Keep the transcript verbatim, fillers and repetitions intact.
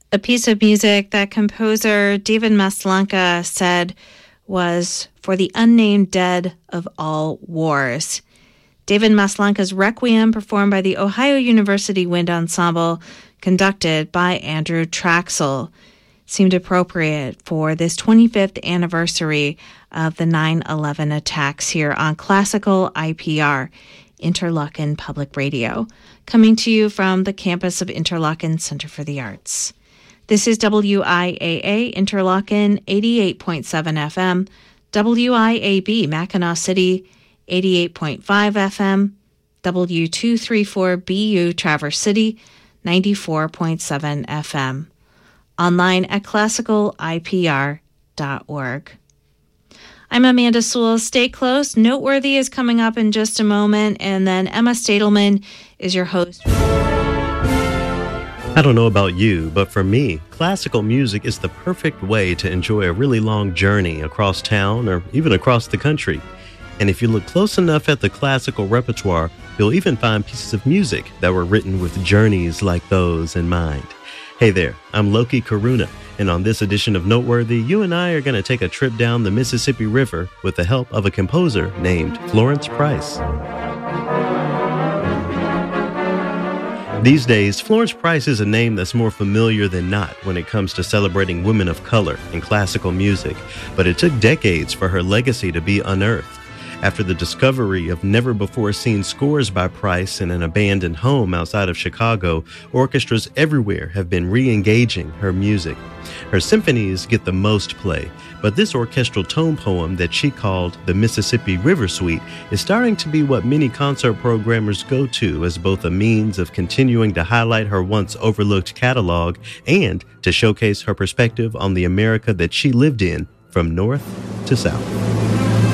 A piece of music that composer David Maslanka said was for the unnamed dead of all wars. David Maslanka's Requiem, performed by the Ohio University Wind Ensemble, conducted by Andrew Traxel, seemed appropriate for this twenty-fifth anniversary of the nine eleven attacks here on Classical I P R, Interlochen Public Radio, coming to you from the campus of Interlochen Center for the Arts. This is W I A A Interlochen eighty-eight point seven F M, W I A B Mackinac City eighty-eight point five F M, W two thirty-four B U Traverse City ninety-four point seven F M. Online at classical I P R dot org. I'm Amanda Sewell. Stay close. Noteworthy is coming up in just a moment, and then Emma Stadelman is your host. I don't know about you, but for me, classical music is the perfect way to enjoy a really long journey across town or even across the country. And if you look close enough at the classical repertoire, you'll even find pieces of music that were written with journeys like those in mind. Hey there, I'm Loki Karuna, and on this edition of Noteworthy, you and I are going to take a trip down the Mississippi River with the help of a composer named Florence Price. These days, Florence Price is a name that's more familiar than not when it comes to celebrating women of color in classical music, but it took decades for her legacy to be unearthed. After the discovery of never-before-seen scores by Price in an abandoned home outside of Chicago, orchestras everywhere have been re-engaging her music. Her symphonies get the most play, but this orchestral tone poem that she called the Mississippi River Suite is starting to be what many concert programmers go to as both a means of continuing to highlight her once overlooked catalog and to showcase her perspective on the America that she lived in from north to south.